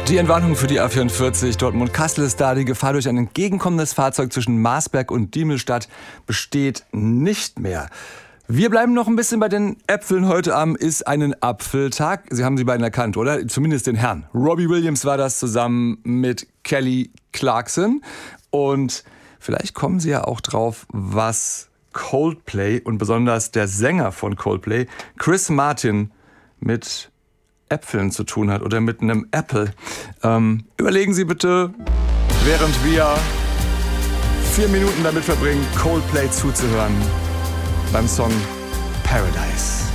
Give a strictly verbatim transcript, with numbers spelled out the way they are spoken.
Die Entwarnung für die A vierundvierzig Dortmund-Kassel ist da. Die Gefahr durch ein entgegenkommendes Fahrzeug zwischen Marsberg und Diemelstadt besteht nicht mehr. Wir bleiben noch ein bisschen bei den Äpfeln. Heute Abend ist ein Apfeltag. Sie haben sie beiden erkannt, oder? Zumindest den Herrn. Robbie Williams war das zusammen mit Kelly Clarkson. Und vielleicht kommen Sie ja auch drauf, was Coldplay und besonders der Sänger von Coldplay, Chris Martin, mit Äpfeln zu tun hat oder mit einem Apple. Ähm, überlegen Sie bitte, während wir vier Minuten damit verbringen, Coldplay zuzuhören beim Song Paradise.